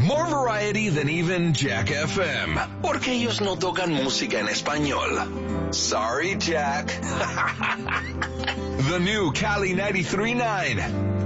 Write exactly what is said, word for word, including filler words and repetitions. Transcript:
More variety than even Jack F M. Porque ellos no tocan música en español. Sorry, Jack. The new Cali ninety-three point nine.